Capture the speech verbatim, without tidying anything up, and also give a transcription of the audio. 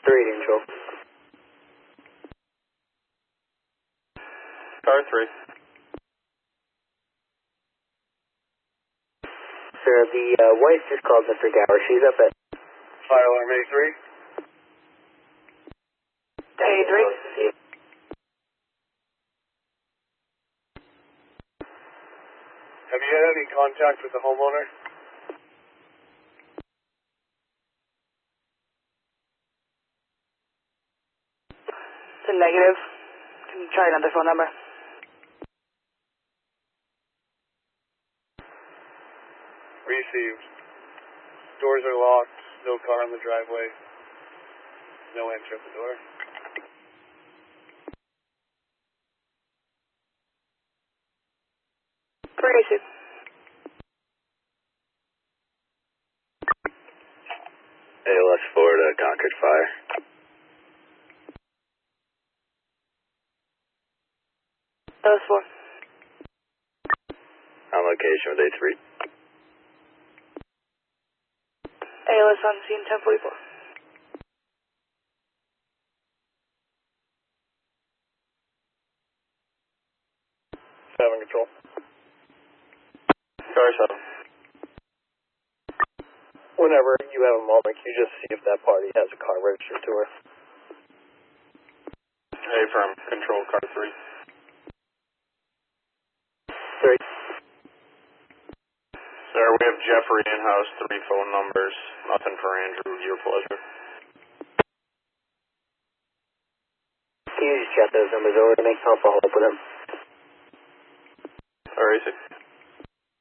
three to control. Car three. Sir, the uh, wife just called Mister Gower. She's up at Fire alarm A three. A three. Have you had any contact with the homeowner? It's a negative. Can you try another phone number? Received. Doors are locked. No car in the driveway. No entry at the door. Received. A L S four to Concord Fire. A L S four. On location with A three. A L S on scene ten forty-four. Seven control. Car seven. Whenever you have a moment, can you just see if that party has a car registered to her? A firm. Control car three. Three. Sir, we have Jeffrey in-house, three phone numbers. Nothing for Andrew. Your pleasure. Can you just chat those numbers over to me? I'll follow up with them. All right, easy.